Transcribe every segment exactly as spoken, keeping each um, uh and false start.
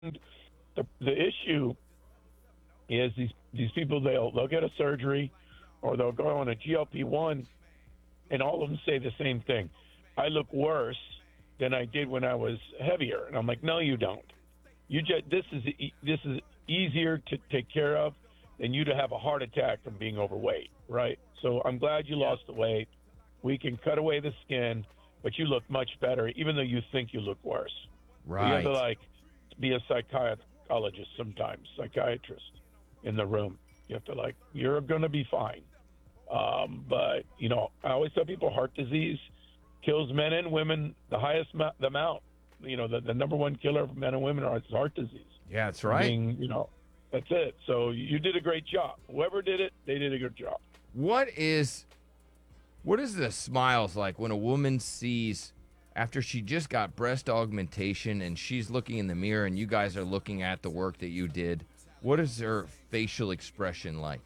the, the issue is these these people they'll they'll get a surgery or they'll go on a G L P one, and all of them say the same thing. I look worse than I did when I was heavier, and I'm like, no, you don't. You just this is this is easier to take care of than you to have a heart attack from being overweight, right? So I'm glad you lost the weight. We can cut away the skin, but you look much better, even though you think you look worse. Right. You have to like be a psychiatrist sometimes, psychiatrist in the room. You have to like, you're going to be fine. Um, but you know, I always tell people, heart disease kills men and women the highest ma- the amount. You know, the, the number one killer of men and women are heart disease. Yeah, that's right. Being, you know, that's it. So you did a great job. Whoever did it, they did a good job. What is, what is the smiles like when a woman sees after she just got breast augmentation and she's looking in the mirror and you guys are looking at the work that you did? What is her facial expression like?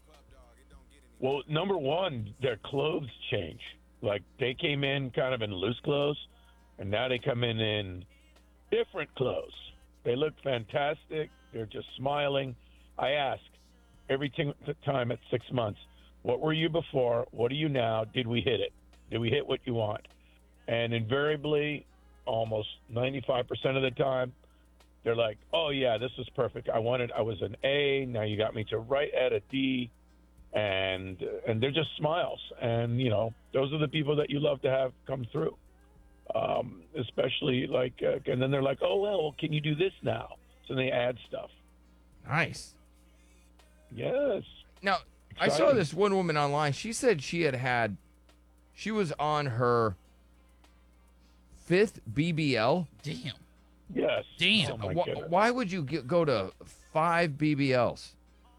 Well, number one, their clothes change. Like they came in kind of in loose clothes, and now they come in in different clothes. They look fantastic. They're just smiling. I ask every t- time at six months, what were you before? What are you now? Did we hit it? Did we hit what you want? And invariably, almost ninety-five percent of the time, they're like, oh, yeah, this was perfect. I wanted, I was an A. Now you got me to right at a D. And and they're just smiles. And, you know, those are the people that you love to have come through. Um, especially like, uh, and then they're like, oh, well, can you do this now? So they add stuff. Nice. Yes. Now, I saw this one woman online. She said she had had, she was on her fifth B B L. Damn. Yes. Damn. Oh my why, goodness. why would you get, go to five B B Ls?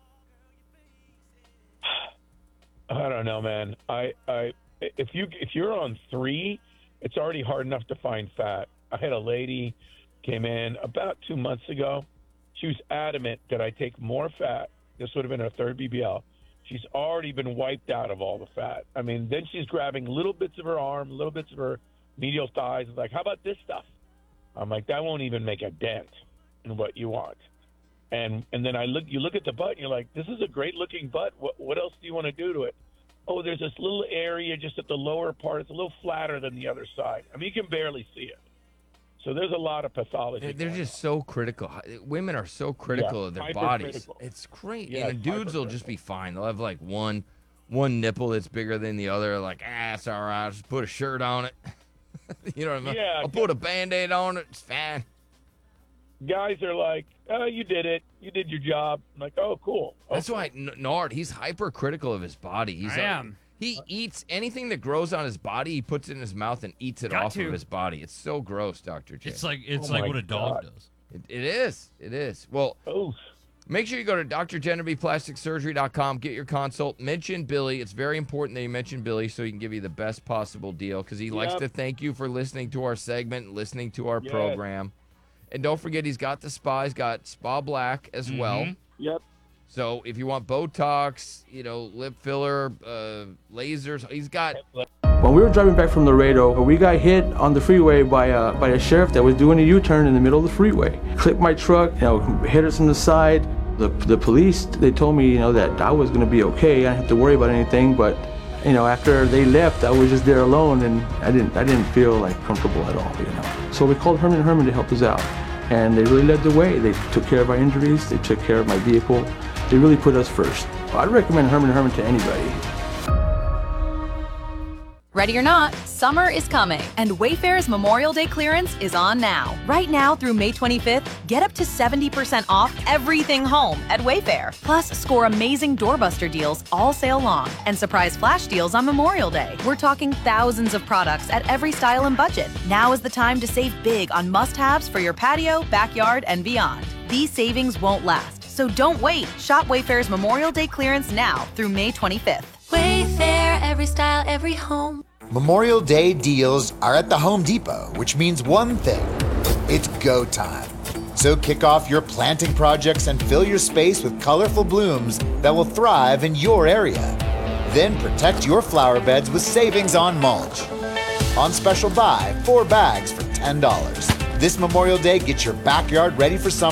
I don't know, man. I, I, if you if you're on three, it's already hard enough to find fat. I had a lady came in about two months ago. She was adamant that I take more fat. This would have been her third B B L. She's already been wiped out of all the fat. I mean, then she's grabbing little bits of her arm, little bits of her medial thighs. Like, how about this stuff? I'm like, that won't even make a dent in what you want. And and then I look, you look at the butt, and you're like, this is a great looking butt. What what else do you want to do to it? Oh, there's this little area just at the lower part. It's a little flatter than the other side. I mean, you can barely see it. So there's a lot of pathology. They're, they're going just on. so critical. Women are so critical Yeah, of their bodies. hypercritical. It's great. Yeah, and the dudes will just be fine. They'll have like one one nipple that's bigger than the other. Like, ah, it's all right. I'll just put a shirt on it. You know what I mean? Yeah, I'll put a Band-Aid on it. It's fine. Guys are like, oh, you did it. You did your job. I'm like, oh, cool. That's Okay. why N- Nard, he's hypercritical of his body. He's I a- am. He eats anything that grows on his body. He puts it in his mouth and eats it Got off to. of his body. It's so gross, Doctor J. It's like it's Oh like my what a dog God. does. It, it is. It is. Well, Oh, make sure you go to D R Genevieve Plastic Surgery dot com. Get your consult. Mention Billy. It's very important that you mention Billy so he can give you the best possible deal because he likes Yep. to thank you for listening to our segment, listening to our Yes. program. And don't forget, he's got the spa. He's got Spa Black as well. yep. So if you want Botox, you know, lip filler, uh, lasers, he's got. When we were driving back from Laredo, we got hit on the freeway by a, by a sheriff that was doing a U-turn in the middle of the freeway. Clipped my truck, you know, hit us on the side. The, the police, they told me, you know, that I was gonna be okay. I didn't have to worry about anything, but, you know, after they left, I was just there alone and I didn't, I didn't feel like comfortable at all, you know. So we called Herman and Herman to help us out. And they really led the way. They took care of our injuries, they took care of my vehicle. They really put us first. I'd recommend Herman and Herman to anybody. Ready or not, summer is coming, and Wayfair's Memorial Day clearance is on now. Right now through May twenty-fifth, get up to seventy percent off everything home at Wayfair. Plus, score amazing doorbuster deals all sale long and surprise flash deals on Memorial Day. We're talking thousands of products at every style and budget. Now is the time to save big on must-haves for your patio, backyard, and beyond. These savings won't last, so don't wait. Shop Wayfair's Memorial Day clearance now through May twenty-fifth. Wayfair, every style, every home. Memorial Day deals are at the Home Depot, which means one thing. It's go time. So kick off your planting projects and fill your space with colorful blooms that will thrive in your area. Then protect your flower beds with savings on mulch. On special buy, four bags for ten dollars. This Memorial Day, get your backyard ready for summer